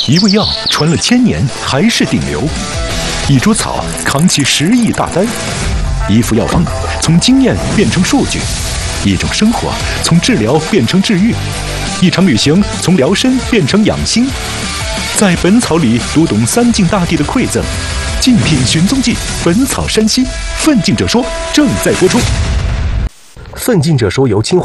一味药传了1000年还是顶流，一株草扛起10亿大单，一副药方从经验变成数据，一种生活从治疗变成治愈，一场旅行从疗身变成养心。在本草里读懂3晋大帝的馈赠，竞品寻踪记，本草山西，奋进者说正在播出。 奋进者说由清华